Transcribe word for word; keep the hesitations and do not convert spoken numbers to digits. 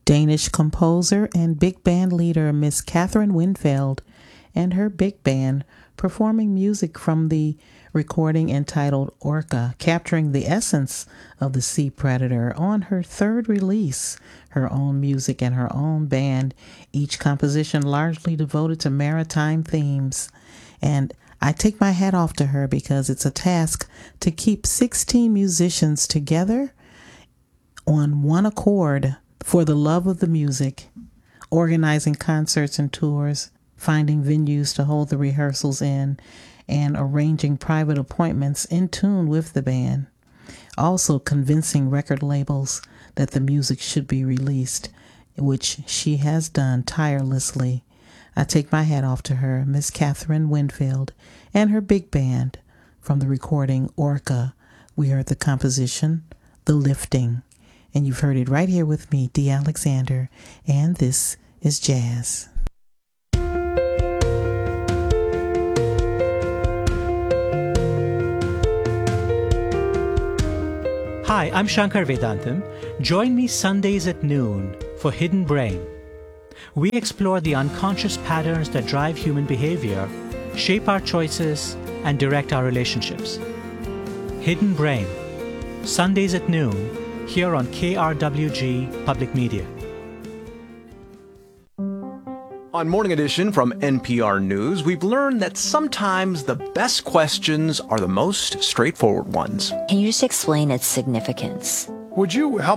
Danish composer and big band leader Miss Catherine Winfeld and her big band performing music from the recording entitled Orca, capturing the essence of the sea predator on her third release, her own music and her own band, each composition largely devoted to maritime themes. And I take my hat off to her because it's a task to keep sixteen musicians together on one accord for the love of the music, organizing concerts and tours, finding venues to hold the rehearsals in, and arranging private appointments in tune with the band. Also convincing record labels that the music should be released, which she has done tirelessly. I take my hat off to her, Miss Catherine Winfeld, and her big band. From the recording Orca, we heard the composition, The Lifting. And you've heard it right here with me, Dee Alexander, and this is Jazz. Hi, I'm Shankar Vedantam. Join me Sundays at noon for Hidden Brain. We explore the unconscious patterns that drive human behavior, shape our choices, and direct our relationships. Hidden Brain, Sundays at noon, here on K R W G Public Media. On Morning Edition from N P R News, we've learned that sometimes the best questions are the most straightforward ones. Can you just explain its significance? Would you help